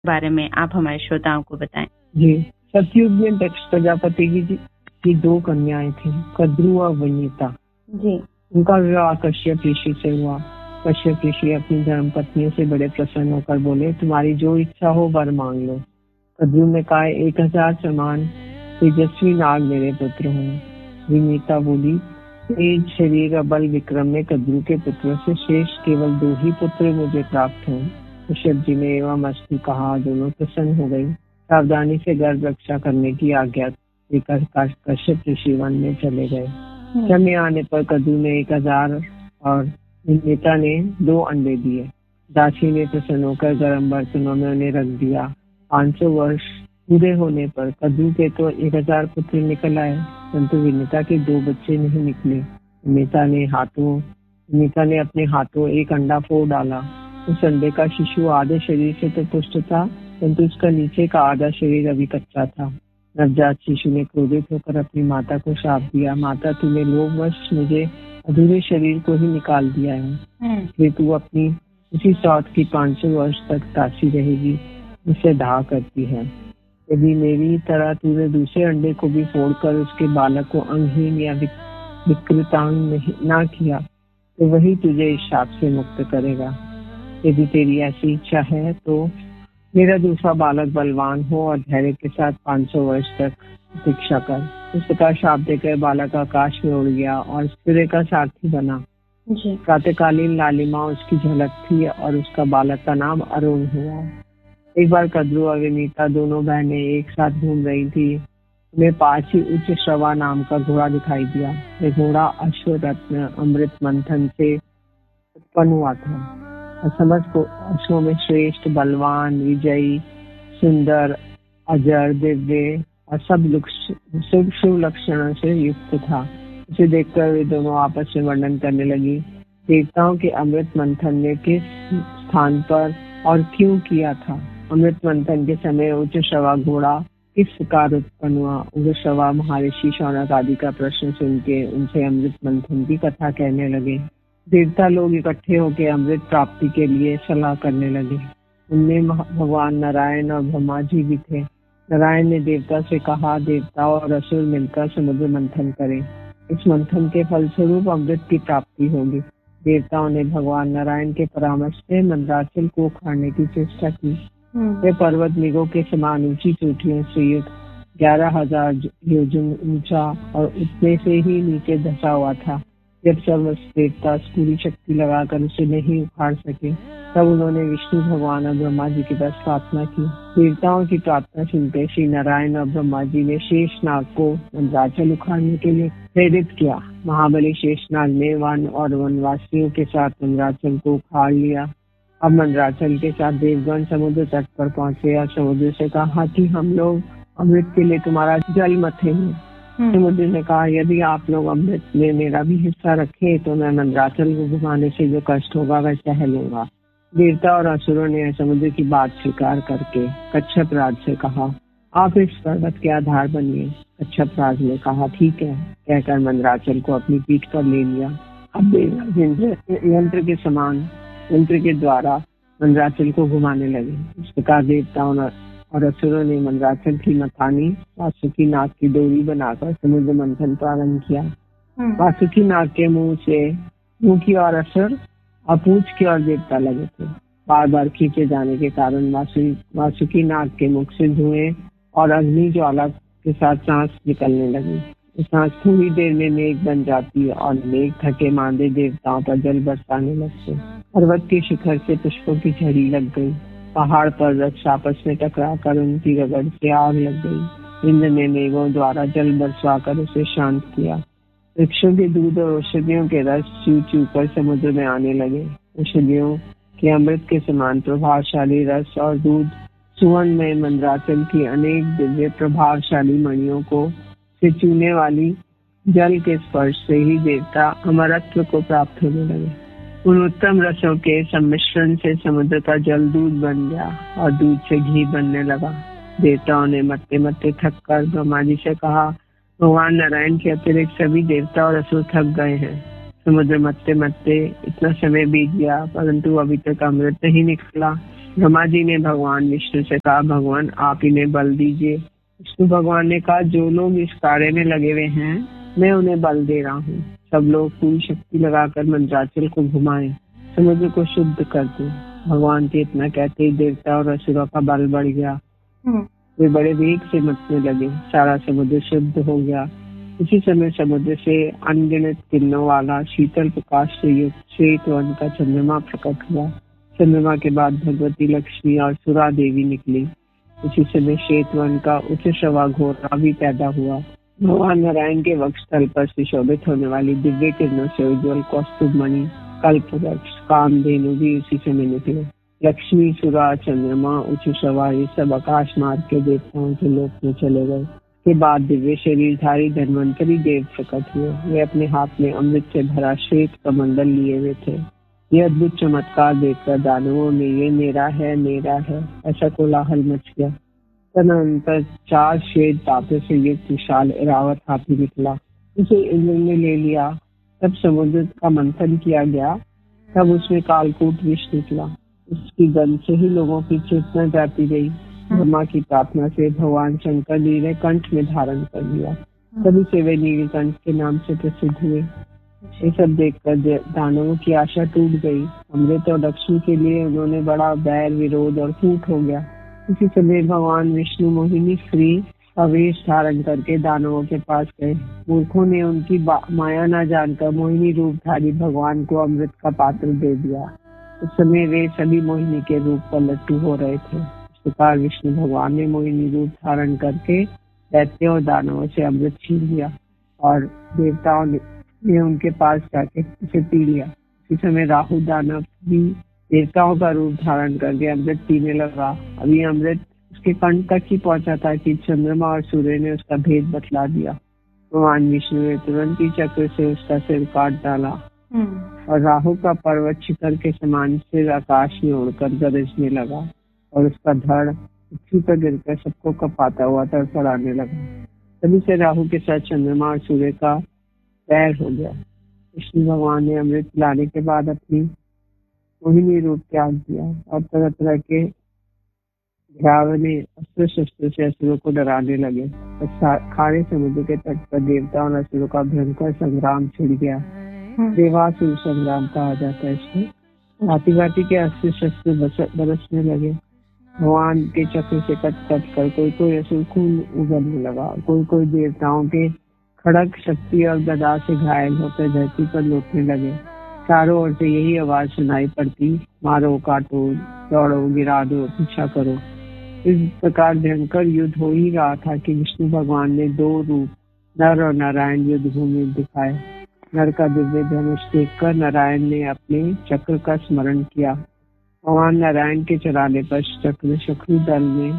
बारे में आप हमारे श्रोताओं को बताएं। जी, सतयुग में दक्ष प्रजापति की 2 कन्याएं थी, कद्रु और वनिता जी। उनका विवाह कश्यप ऋषि से हुआ। कश्यप ऋषि अपनी धर्म पत्नियों से बड़े प्रसन्न होकर बोले, तुम्हारी जो इच्छा हो वर मांग लो। कद्रु ने कहा, 1000 समान तेजस्वी नाग मेरे पुत्र हों। वनिता बोली, तेज शरीर और बल विक्रम में कद्रु के पुत्रों से शेष केवल 2 ही पुत्र मुझे प्राप्त हों। कश्यप जी ने एवं अस्तु कहा, दोनों प्रसन्न हो गई। सावधानी से गर्भ रक्षा करने की आज्ञा लेकर कश्यप ऋषि वन में चले गए। समय आने पर कद्रु ने 1000 और वनिता ने 2 अंडे दिए। दासी ने प्रसन्न होकर गर्म बर्तनों में उन्हें रख दिया। 500 वर्ष पूरे होने पर कद्रु के तो 1000 पुत्र निकल आए, परंतु वनिता के 2 बच्चे नहीं निकले। वनिता ने अपने हाथों एक अंडा फोड़ डाला। उस अंडे का शिशु आधे शरीर से तो पुष्ट था, परंतु उसका नीचे का आधा शरीर अभी कच्चा था। नवजात शिशु ने क्रोधित होकर अपनी माता को शाप दिया, माता तूने लोभवश मुझे अधूरे शरीर को ही निकाल दिया है, इसलिए तू अपनी उसी सौत की 500 वर्ष तक दासी रहेगी, इसे दाह करती है। यदि मेरी तरह तूने दूसरे अंडे को भी फोड़कर उसके बालक को अंगहीन या विकृतांग ना किया तो वही तुझे इस शाप से मुक्त करेगा। यदि तेरी ऐसी इच्छा है तो मेरा दूसरा बालक बलवान हो और धैर्य के साथ 500 वर्ष तक प्रतीक्षा कर। इस प्रकार शाप देकर बालक आकाश में उड़ गया और सूर्य का सारथी बना। प्रातःकालीन लालिमा उसकी झलक थी और उसका बालक का नाम अरुण हुआ। एक बार कद्रु और वनिता दोनों बहनें एक साथ घूम रही थी। उन्हें पास ही उच्च श्रवा नाम का घोड़ा दिखाई दिया। यह घोड़ा अश्वरत्न अमृत मंथन से उत्पन्न हुआ था। समस्त अश्वों में श्रेष्ठ, बलवान, विजयी, सुंदर, अजर, दिव्य और सब शुभ लक्षणों से युक्त था। उसे देखकर वे दोनों आपस में वर्णन करने लगी। देवताओं के अमृत मंथन ने किस स्थान पर और क्यों किया था? अमृत मंथन के समय उच्च श्रवा घोड़ा किस प्रकार उत्पन्न हुआ? उच्च श्रवा महर्षि शौनक आदि का प्रश्न सुन के उनसे अमृत मंथन की कथा कहने लगे। देवता लोग इकट्ठे होकर अमृत प्राप्ति के लिए सलाह करने लगे। उनमें भगवान नारायण और ब्रह्मा जी भी थे। नारायण ने देवता से कहा, देवता और असुर मिलकर समुद्र मंथन करें। इस मंथन के फलस्वरूप अमृत की प्राप्ति होगी। देवताओं ने भगवान नारायण के परामर्श से मंदराचल को उखाड़ने की चेष्टा की। वे पर्वत मृगों के समान ऊंची चोटियों से युक्त 11,000 योजन ऊंचा और उतने से ही नीचे धंसा हुआ था। जब सर्वस्व देवता पूरी शक्ति लगाकर उसे नहीं उखाड़ सके, तब उन्होंने विष्णु भगवान और ब्रह्मा जी के पास प्रार्थना की। देवताओं की प्रार्थना सुनकर श्री नारायण और ब्रह्मा जी ने शेषनाग को मंदराचल उखाड़ने के लिए प्रेरित किया। महाबली शेषनाग ने वन और वनवासियों के साथ मंदराचल को उखाड़ लिया। अब मंदराचल के साथ देवगण समुद्र तट पर पहुंचे और समुद्र से कहा कि हम लोग अमृत के लिए तुम्हारा जल मथेंगे। समुद्र ने कहा, यदि आप लोग अमृत में मेरा भी हिस्सा रखें तो मैं मंदराचल को घुमाने से जो कष्ट होगा वह सह लूंगा। देवता और असुरों ने समुद्र की बात स्वीकार करके कच्छप राज से कहा, आप इस पर्वत के आधार बनिए। कच्छप राज ने कहा, ठीक है, कहकर मंदराचल को अपनी पीठ पर ले लिया। अब यंत्र के द्वारा मंदराचल को घुमाने लगे। इस प्रकार देवताओं और असुरों ने मंदराचल की मथानी वासुकी नाग की डोरी बनाकर समुद्र मंथन प्रारंभ किया। वासुकी नाग के मुंह की ओर असुर और पूंछ की ओर देवता लगे थे। बार बार खींचे जाने के कारण वासुकी नाग के मुख से धुएं और अग्नि ज्वाला के साथ सांस निकलने लगी। सांस थोड़ी देर में मेघ बन जाती और मेघ थके मांदे देवताओं पर जल बरसाने लगते। पर्वत के शिखर से पुष्पों की झड़ी लग गई। पहाड़ पर वृक्ष आपस में टकराकर उनकी रगड़ से आग लग गई। इंद्र ने मेघों द्वारा जल बरसाकर उसे शांत किया। वृक्षों के दूध और औषधियों के रस चू चू कर समुद्र में आने लगे। औषधियों के अमृत के समान प्रभावशाली रस और दूध सुवर्ण में मंदराचल की अनेक दिव्य प्रभावशाली मणियों को से चूने वाली जल के स्पर्श से ही देवता अमरत्व को प्राप्त होने लगे। उन उत्तम रसों के सम्मिश्रण से समुद्र का जल दूध बन गया और दूध से घी बनने लगा। देवताओं ने मत्ते मत्ते थक कर ब्रह्मा जी से कहा, भगवान नारायण के अतिरिक्त सभी देवता और असुर थक गए हैं। समुद्र मत्ते मत्ते इतना समय बीत गया परंतु अभी तक अमृत नहीं निकला। ब्रह्मा जी ने भगवान विष्णु से कहा, भगवान आप इन्हें बल दीजिए। विष्णु भगवान ने कहा, जो लोग इस कार्य में लगे हुए हैं मैं उन्हें बल दे रहा हूँ। सब लोग पूरी शक्ति लगाकर मंदराचल को घुमाएं, समुद्र को शुद्ध कर दें। भगवान के इतना कहते ही देवता और असुरों का बल बढ़ गया। वे बड़े वेग से मचने लगे, सारा समुद्र शुद्ध हो गया। उसी समय समुद्र से अनगिनत किरणों वाला शीतल प्रकाश से युक्त श्वेत वर्ण का चंद्रमा प्रकट हुआ। चंद्रमा के बाद भगवती लक्ष्मी और सुरा देवी निकली। उसी समय श्वेत वर्ण का उच्च श्रवा घोड़ा भी पैदा हुआ। भगवान नारायण के वक्षस्थल पर सुशोभित होने वाली दिव्य किरणों से उज्ज्वल कौस्तुभ मणि, कल्पवृक्ष, कामधेनु भी उसी समय निकले। लक्ष्मी, सुरा, चंद्रमा, उच्च श्रवा ये सब आकाश मार्ग के देवताओं के लोक में चले गए। के बाद दिव्य शरीरधारी धन्वंतरी देव प्रकट हुए। वे अपने हाथ में अमृत से भरा श्वेत कमंडल लिए हुए थे। यह अद्भुत चमत्कार देखकर दानवों में ये मेरा है ऐसा कोलाहल मच गया। तदनंतर 4 श्वेत दांतों से युक्त विशाल ऐरावत हाथी निकला। उसे इंद्र ने ले लिया। तब समुद्र का मंथन किया गया। तब उसमें कालकूट विष निकला। उसकी गंध से ही लोगों की चेतना जाती गई। ब्रह्मा की प्रार्थना से भगवान शंकर जी ने कंठ में धारण कर लिया। तभी से वे नीलकंठ के नाम से प्रसिद्ध हुए। ये सब देखकर दानवों की आशा टूट गई। अमृत और लक्ष्मी के लिए उन्होंने बड़ा बैर, विरोध और फूट हो गया। इसी समय भगवान विष्णु मोहिनी स्त्री अवेश धारण करके दानवों के पास गए। मूर्खों ने उनकी माया न जानकर मोहिनी रूपधारी भगवान को अमृत का पात्र दे दिया। उस समय वे सभी मोहिनी के रूप पर लट्टू हो रहे थे। इस प्रकार विष्णु भगवान ने मोहिनी रूप धारण करके दैत्यों और दानवों से अमृत छीन लिया और देवताओं ने उनके पास जाके उसे पी लिया। इसी समय राहु दानव भी देवताओं का रूप धारण करके अमृत पीने लगा। अभी अमृत उसके कंठ तक ही पहुंचा था कि चंद्रमा और सूर्य ने उसका भेद बतला दिया। भगवान विष्णु ने तुरंत ही चक्र से उसका सिर काट डाला और राहु का पर्वत शिखर के समान सिर आकाश में उड़कर गरजने लगा और उसका धड़ पृथ्वी पर गिरकर सबको कपाता हुआ तड़फड़ाने लगा। तभी से राहु के साथ चंद्रमा और सूर्य का बैर हो गया। विष्णु भगवान ने अमृत पिलाने के बाद अपनी मोहिनी रूप त्याग दिया और तरह तरह के घरावने अस्त्र शस्त्र से असुरों को डराने लगे। खारे समुद्र के तट पर देवता और असुरों का भयंकर संग्राम छिड़ गया। देवासुर संग्राम कहा जाता है इसको। भांति भांति के अस्त्र शस्त्र बरसने लगे। भगवान के चक्र से कट कट कर कोई असुर खून उगलने लगा। कोई देवताओं के खड़ग शक्ति और गदा से घायल होकर धरती पर लौटने लगे। चारों ओर से यही आवाज सुनाई पड़ती, मारो, काटो, दौड़ो, गिरा दो, पीछा करो। इस प्रकार भयंकर युद्ध हो ही रहा था कि विष्णु भगवान ने 2 रूप नर और नारायण युद्ध भूमि दिखाए। नर का दिव्य धनुष देखकर नारायण ने अपने चक्र का स्मरण किया। भगवान नारायण के चलाने पर चक्र शत्रु दल में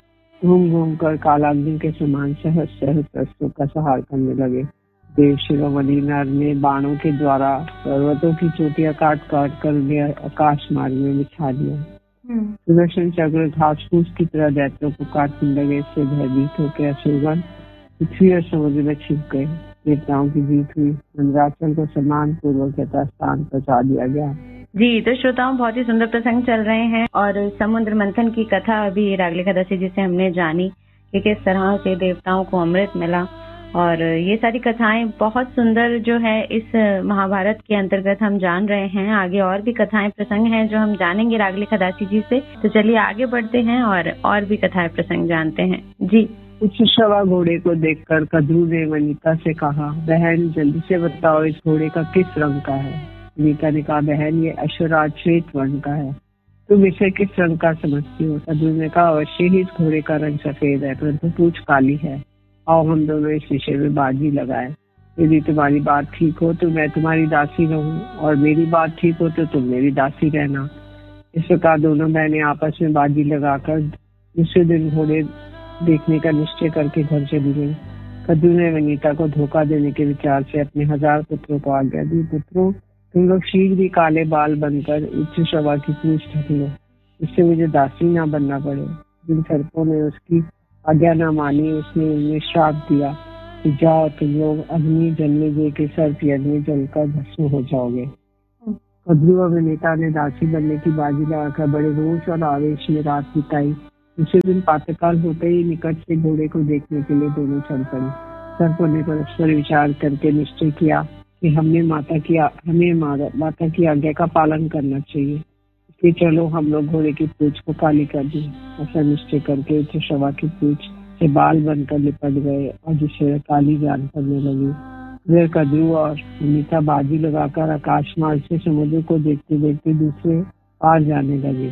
घूम घूम कर कालाग्नि के समान सहस्त्र अस्त्रों का संहार करने लगे। देव शिरोमणि नर ने बाणों के द्वारा पर्वतों की चोटियां काट काट कर उन्हें आकाश मार्ग में बिछा दिया। सुदर्शन चक्र घास फूस की तरह दैत्यों को काटने लगे। इससे भयभीत होकर असुरगण पृथ्वी और समुद्र में छिप गए। देवताओं की जीत हुई। मंदराचल को सम्मान पूर्वक यथास्थान पहुंचा दिया गया। जी, तो श्रोताओं बहुत ही सुंदर प्रसंग चल रहे हैं और समुद्र मंथन की कथा अभी रागले एकादशी जी से हमने जानी कि किस तरह से देवताओं को अमृत मिला। और ये सारी कथाएं बहुत सुंदर जो है इस महाभारत के अंतर्गत हम जान रहे हैं। आगे और भी कथाएं प्रसंग हैं जो हम जानेंगे रागले एकादशी जी से। तो चलिए आगे बढ़ते हैं और भी कथाएं प्रसंग जानते हैं। जी। उच्च श्रवा घोड़े को देखकर कद्रू ने वनिता से कहा, बहन जल्दी से बताओ इस घोड़े का किस रंग का है। वनिता ने कहा, बहन ये अश्वराज श्वेत वर्ण का है। तुम इसे किस रंग का समझती हो। कद्रू ने कहा, अवश्य ही इस घोड़े का रंग सफेद है परंतु पूंछ काली है। आओ हम दोनों इस विषय में बाजी लगाए। यदि तुम्हारी बात ठीक हो तो मैं तुम्हारी दासी रहूं और मेरी बात ठीक हो तो तुम मेरी दासी रहना। इस प्रकार दोनों बहनें आपस में बाजी लगाकर दूसरे दिन घोड़े देखने का निश्चय करके घर चली गई। कद्रू ने वनिता को धोखा देने के विचार से अपने 1000 पुत्रों को आज्ञा दी, पुत्रों तुम लोग शीघ्र ही काले बाल बनकर उच्च श्रवा की पूंछ ढक लो, इससे मुझे दासी न बनना पड़े। जिन सर्पों ने उसकी आज्ञा न मानी उसने उन्हें श्राप दिया कि जाओ तुम लोग अग्नि जल में दे के सर्प यज्ञ में जलकर भस्म हो जाओगे। कद्रू और विनीता ने दासी बनने की बाजी लगाकर बड़े रोष और आवेश में रात बिताई। दूसरे दिन प्रातःकाल होते ही निकट से घोड़े को देखने के लिए दोनों चल पड़े। सर्पों ने परस्पर विचार करके निश्चय किया कि हमें माता की आज्ञा का पालन करना चाहिए, इसलिए चलो हम लोग घोड़े की पूंछ को काली कर दी। ऐसा निश्चय करके उसे शवा की पूंछ से बाल बनकर लिपट गए और जिससे काली जान पड़ने लगी। वे कद्रू और विनीता बाजी लगाकर आकाश मार्ग से समुद्र को देखते देखते दूसरे पार जाने लगे।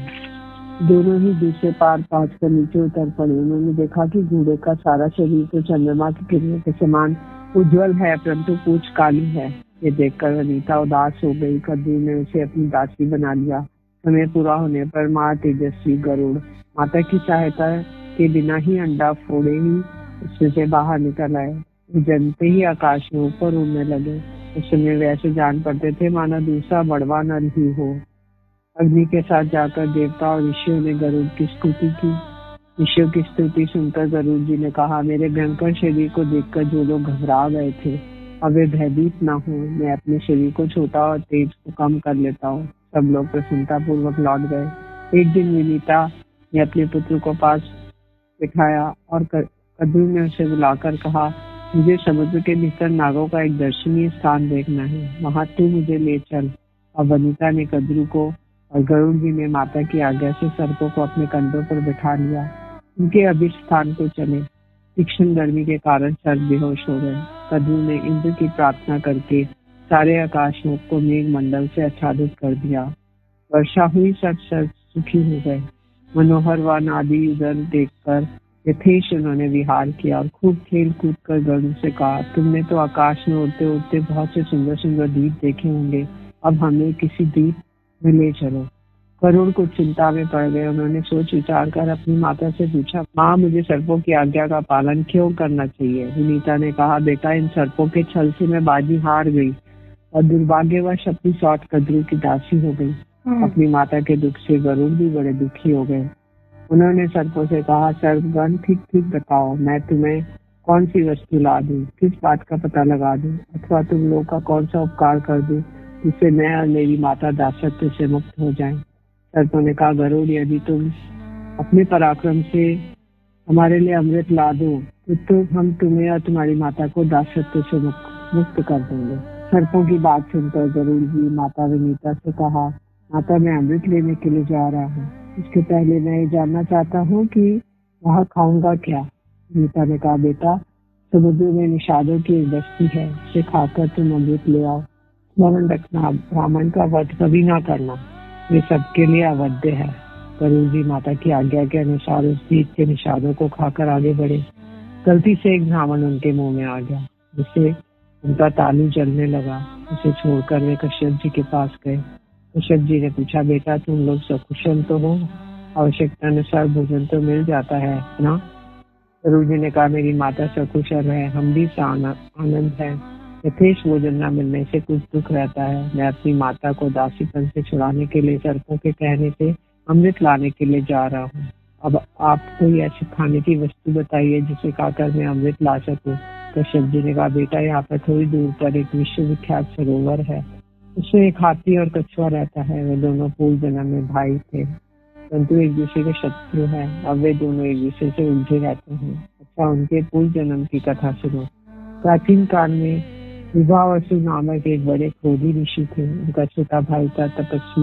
दोनों ही दूसरे पार पहुंचकर नीचे उतर पड़े। उन्होंने देखा कि घोड़े का सारा शरीर तो चंद्रमा की किरणों के समान उज्जवल है, परंतु पूंछ काली है। ये देखकर विनीता उदास हो गई। कद्रू ने उसे अपनी दासी बना लिया। समय पूरा होने पर माँ तेजस्वी गरुड़ माता की सहायता के बिना ही अंडा फोड़े ही उसमें से बाहर निकल आए। जनते ही आकाश में ऊपर उड़ने लगे। उस समय वे ऐसे जान पड़ते थे मानो दूसरा बड़वा नर ही हो। अग्नि के साथ जाकर देवता और ऋषियों ने गरुड़ की स्तुति की। ऋषियों की स्तुति सुनकर गरुड़ जी ने कहा, मेरे भयंकर शरीर को देखकर जो लोग घबरा गए थे अब वे भयभीत न हो। मैं अपने शरीर को छोटा और तेज को कम कर लेता हूँ। सब लोग प्रसन्नता पूर्वक लौट गए। एक दिन विनीता ने अपने पुत्र को पास बिठाया और कद्रू ने उसे बुलाकर कहा, मुझे समुद्र के भीतर नागों का एक दर्शनीय स्थान देखना है, वहां तू मुझे ले चल। और वनिता ने कद्रू को और गरुड़ जी ने माता की आज्ञा से सर्पों को अपने कंधों पर बिठा लिया। उनके अभिष्ट स्थान को चले। तीक्ष्ण गर्मी के कारण सर्प बेहोश हो गए। कद्रू ने इंद्र की प्रार्थना करके सारे आकाश मुख को मेघ मंडल से आच्छादित कर दिया। वर्षा हुई, सब सर्प सुखी हो गए। मनोहर व नादी उदर देखकर यथेश उन्होंने विहार किया और खूब खेल कूद कर गरुड़ से कहा, तुमने तो आकाश में उड़ते उड़ते बहुत से सुंदर सुंदर द्वीप देखे होंगे, अब हमें किसी द्वीप में ले चलो। गरुड़ कुछ चिंता में पड़ गए। उन्होंने सोच विचार कर अपनी माता से पूछा, माँ मुझे सर्पों की आज्ञा का पालन क्यों करना चाहिए? विनीता ने कहा, बेटा इन सर्पों के छल से मैं बाजी हार गई और दुर्भाग्यवश अपनी सौत कद्रू की दासी हो गई। अपनी माता के दुख से गरुड़ भी बड़े दुखी हो गए। उन्होंने सर्पों से कहा, सर्पगण ठीक ठीक बताओ, मैं तुम्हें कौन सी वस्तु ला दूं, किस बात का पता लगा दूं, अथवा तुम लोग का कौन सा उपकार कर दूं जिससे मैं और मेरी माता दासत्व से मुक्त हो जाएं। सर्पों ने कहा, गरुड़ यदि तुम अपने पराक्रम से हमारे लिए अमृत ला दो तो हम तुम्हें और तुम्हारी माता को दासत्व से मुक्त कर देंगे। सर्पों की बात सुनकर गरुड़ जी माता विनीता से कहा, माता मैं अमृत लेने के लिए जा रहा हूँ, इसके पहले मैं ये जानना चाहता हूँ कि वहाँ खाऊंगा क्या? विनीता ने कहा, बेटा समुद्र में निषादों की एक बस्ती है, उसे खाकर तुम अमृत ले आओ। स्मरण रखना, ब्राह्मण का वध कभी ना करना, ये सबके लिए अवध्य है। गरुड़ जी माता की आज्ञा के अनुसार उस द्वीप के निषादों को खाकर आगे बढ़े। गलती से एक ब्राह्मण उनके मुंह में आ गया, जिससे उनका तालू जलने लगा। उसे छोड़कर वे कश्यप जी के पास गए। कश्यप जी ने पूछा, बेटा तुम लोग सकुशल तो हो? आवश्यकता अनुसार भोजन तो मिल जाता है ना? गरुड़ जी ने कहा, मेरी माता सकुशल है, हम भी आनंद है। यथेश भोजन न मिलने से कुछ दुख रहता है। मैं अपनी माता को दासीपन से छुड़ाने के लिए सर्पों के कहने से अमृत लाने के लिए जा रहा हूँ। अब आप कोई ऐसी खाने की वस्तु बताइए जिसे खाकर मैं अमृत ला सकूं। कश्यप जी ने कहा, बेटा यहाँ पर थोड़ी दूर पर एक विश्वविख्यात सरोवर है, उसमें एक हाथी और कछुआ रहता है। वे दोनों पूर्व जन्म में भाई थे, परंतु एक दूसरे के शत्रु हैं। अब वे दोनों एक दूसरे से उलझे रहते हैं। अच्छा, उनके पूर्व जन्म की कथा सुनो। प्राचीन काल में विभावसु नामक एक बड़े क्रोधी ऋषि थे। उनका छोटा भाई था तपस्वी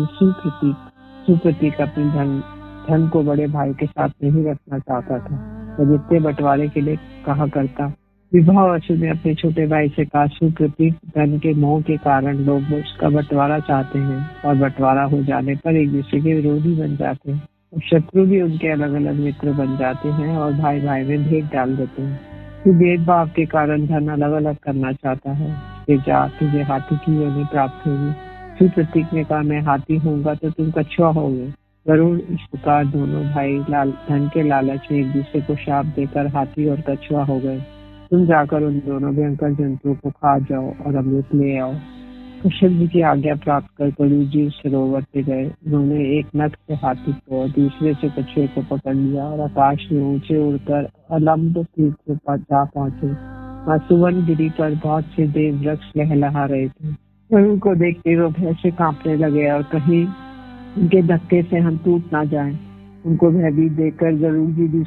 सुप्रतीक अपने धन को बड़े भाई के साथ नहीं रखना चाहता था। वह जितने बंटवारे के लिए कहा करता। विभावसु ने अपने छोटे भाई से कहा, सुप्रतीक धन के मोह के कारण लोग उसका बंटवारा चाहते हैं और बंटवारा हो जाने पर एक दूसरे के विरोधी बन जाते हैं। और शत्रु भी उनके अलग अलग मित्र बन जाते हैं और भाई भाई में भेद डाल देते हैं। तू भेदभाव के कारण धन अलग अलग करना चाहता है, इसलिए जा, तुझे हाथी की योनि प्राप्त होगी। सुप्रतीक ने कहा, मैं हाथी होऊंगा तो तुम कछुआ होगे। गरुड़ इस प्रकार दोनों भाई धन के लालच में एक दूसरे को शाप देकर हाथी और कछुआ हो गए। तुम जाकर उन दोनों भयंकर जंतुओं को खा जाओ और अमृत ले आओ। कश्यप जी की आज्ञा प्राप्त कर गरुड़ जी सरोवर से गए। उन्होंने एक नख से हाथी को और दूसरे से कछुए को पकड़ लिया और आकाश में ऊंचे उड़कर अलम्ब तीर्थ से जा पहुंचे। वहाँ सुवर्ण गिरी पर बहुत से देव वृक्ष लहलहा रहे थे। और उनको देखते वो भय से कांपने लगे और कहीं उनके धक्के से हम टूट ना जाएं। उनको भयभीत देखकर जरूर जी